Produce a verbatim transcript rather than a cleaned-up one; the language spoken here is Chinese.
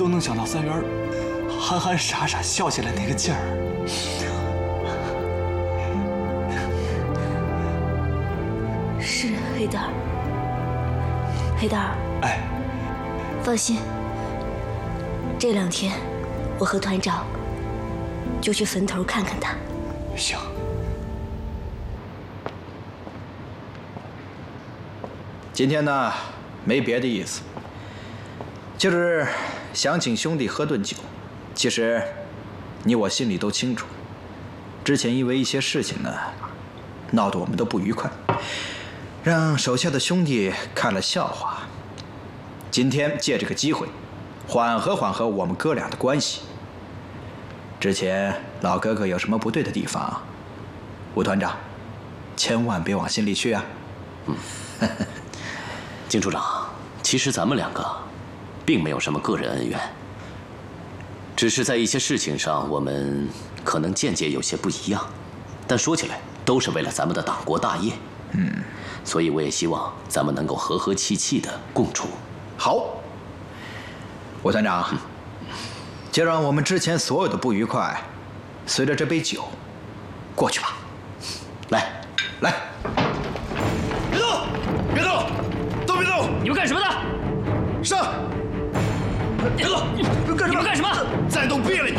都能想到三元憨憨傻傻笑起来那个劲儿。 是黑蛋儿，黑蛋儿。 哎， 放心，这两天我和团长就去坟头看看他。 行。 今天呢，没别的意思，就是想请兄弟喝顿酒。其实，你我心里都清楚，之前因为一些事情呢，闹得我们都不愉快，让手下的兄弟看了笑话。今天借这个机会，缓和缓和我们哥俩的关系。之前老哥哥有什么不对的地方，吴团长，千万别往心里去啊。 嗯，金处长，其实咱们两个并没有什么个人恩怨，只是在一些事情上我们可能见解有些不一样，但说起来都是为了咱们的党国大业。 嗯， 所以我也希望咱们能够和和气气的共处。 好，吴团长，就让我们之前所有的不愉快，随着这杯酒过去吧。 来， 来， 别动，别动，都别动！ 你们干什么的？ 上！别动！ 你们干什么？ 再动毙了